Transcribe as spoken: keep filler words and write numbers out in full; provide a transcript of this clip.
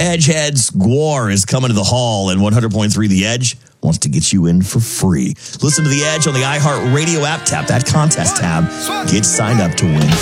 Edge heads, Gwar is coming to the hall, and one hundred point three The Edge wants to get you in for free. Listen to The Edge on the iHeartRadio app. Tap that contest tab. Get signed up to win